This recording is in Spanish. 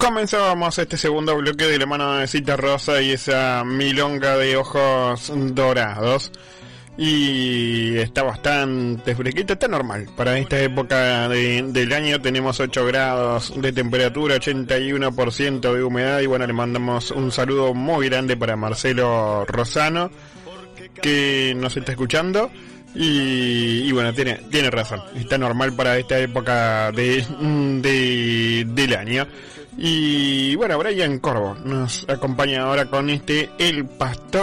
Comenzábamos este segundo bloque de la mano de Cita Rosa y esa milonga de ojos dorados. Y está bastante fresquita, está normal. Para esta época del año tenemos 8 grados de temperatura, 81% de humedad. Y bueno, le mandamos un saludo muy grande para Marcelo Rosano, que nos está escuchando. Y bueno, tiene razón, está normal para esta época del año. Y bueno, Brian Corvo nos acompaña ahora con El Pastor